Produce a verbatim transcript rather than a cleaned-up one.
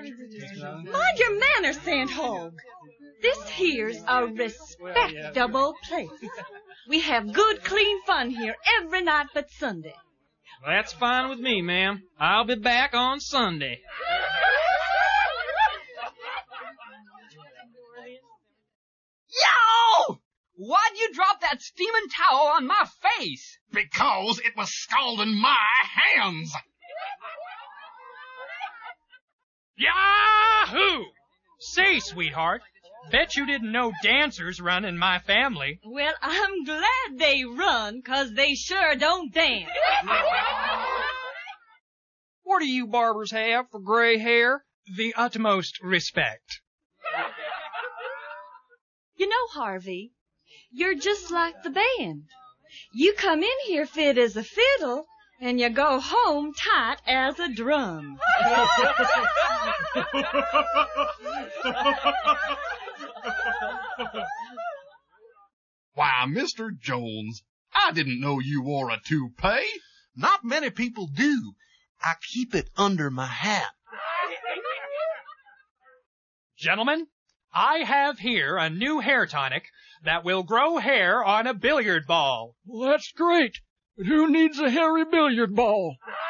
Mind your manners, Sandhog. This here's a respectable place. We have good, clean fun here every night but Sunday. That's fine with me, ma'am. I'll be back on Sunday. Yo! Why'd you drop that steaming towel on my face? Because it was scalding my hands. Yahoo! Say, sweetheart, bet you didn't know dancers run in my family. Well, I'm glad they run, 'cause they sure don't dance. What do you barbers have for gray hair? The utmost respect. You know, Harvey, you're just like the band. You come in here fit as a fiddle, and you go home tight as a drum. Why, Mister Jones, I didn't know you wore a toupee. Not many people do. I keep it under my hat. Gentlemen, I have here a new hair tonic that will grow hair on a billiard ball. Well, that's great. But who needs a hairy billiard ball?